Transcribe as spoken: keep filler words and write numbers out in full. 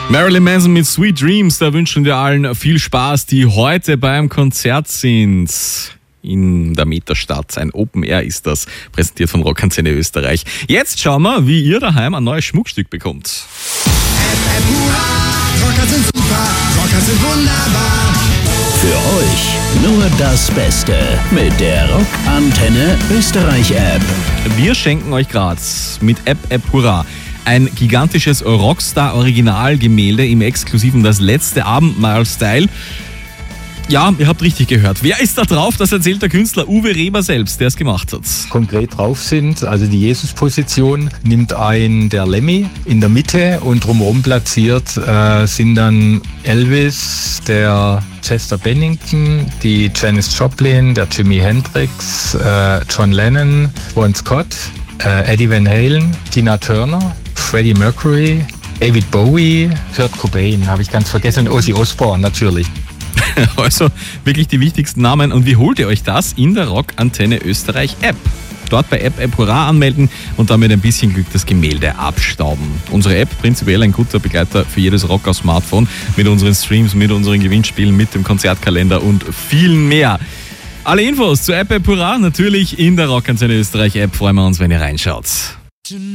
Marilyn Manson mit Sweet Dreams, da wünschen wir allen viel Spaß, die heute beim Konzert sind. In der Metastadt, ein Open Air ist das, präsentiert von Rockantenne Österreich. Jetzt schauen wir, wie ihr daheim ein neues Schmuckstück bekommt. F F Hurra, Rocker sind super, Rocker sind wunderbar. Für euch nur das Beste mit der Rockantenne Österreich App. Wir schenken euch gerade mit App App Hurra ein gigantisches Rockstar-Originalgemälde im exklusiven Das letzte Abendmahl-Style. Ja, ihr habt richtig gehört. Wer ist da drauf? Das erzählt der Künstler Uwe Reber selbst, der es gemacht hat. Konkret drauf sind, also die Jesus-Position nimmt ein der Lemmy in der Mitte und drumherum platziert äh, sind dann Elvis, der Chester Bennington, die Janis Joplin, der Jimi Hendrix, äh, John Lennon, Bon Scott, äh, Eddie Van Halen, Tina Turner, Freddie Mercury, David Bowie, Kurt Cobain, habe ich ganz vergessen, und Ozzy Osbourne natürlich. Also wirklich die wichtigsten Namen. Und wie holt ihr euch das? In der Rockantenne Österreich App. Dort bei App App Hurra anmelden und dann mit ein bisschen Glück das Gemälde abstauben. Unsere App prinzipiell ein guter Begleiter für jedes Rocker-Smartphone mit unseren Streams, mit unseren Gewinnspielen, mit dem Konzertkalender und vielen mehr. Alle Infos zu App App Hurra natürlich in der Rockantenne Österreich App. Freuen wir uns, wenn ihr reinschaut.